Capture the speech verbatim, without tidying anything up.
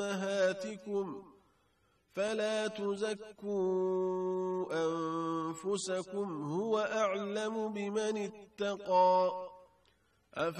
أمهاتكم فلا تزكوا أنفسكم هو أعلم بمن اتقى